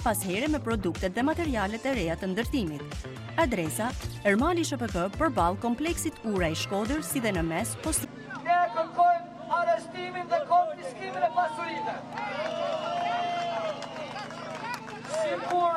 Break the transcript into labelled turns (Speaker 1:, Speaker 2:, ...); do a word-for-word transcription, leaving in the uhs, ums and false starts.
Speaker 1: pas here me produktet dhe materialet e reja të ndërtimit. Adresa: Ermali S P K përballë kompleksit Ura i Shkodër, si dhe në mes posti.
Speaker 2: Ne kërkojmë arestimin dhe konfiskimin e pasurive. Sikur